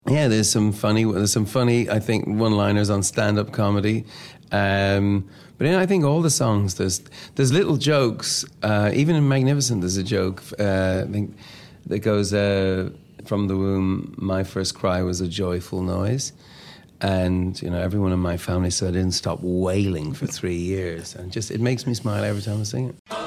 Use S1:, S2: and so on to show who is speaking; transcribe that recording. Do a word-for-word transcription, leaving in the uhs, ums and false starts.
S1: Yeah, there's some funny, there's some funny, I think, one-liners on stand-up comedy. Um, but yeah, I think all the songs, there's there's little jokes. Uh, even in Magnificent, there's a joke. Uh, I think that goes uh, from the womb. My first cry was a joyful noise, and you know, everyone in my family said I didn't stop wailing for three years, and just it makes me smile every time I sing it.